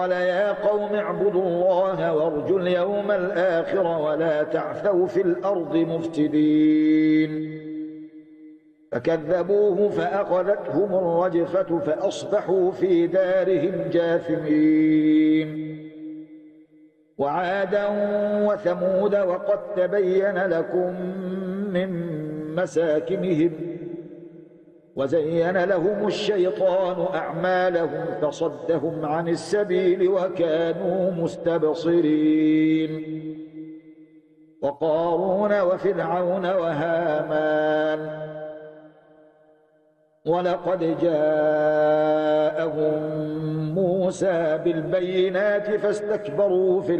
قال يا قوم اعبدوا الله وارجوا اليوم الآخر ولا تعثوا في الأرض مفسدين فكذبوه فأخذتهم الرجفة فأصبحوا في دارهم جاثمين وعادا وثمود وقد تبين لكم من مساكنهم وزين لهم الشيطان أعمالهم فصدهم عن السبيل وكانوا مستبصرين وقارون وفرعون وهامان ولقد جاءهم موسى بالبينات فاستكبروا في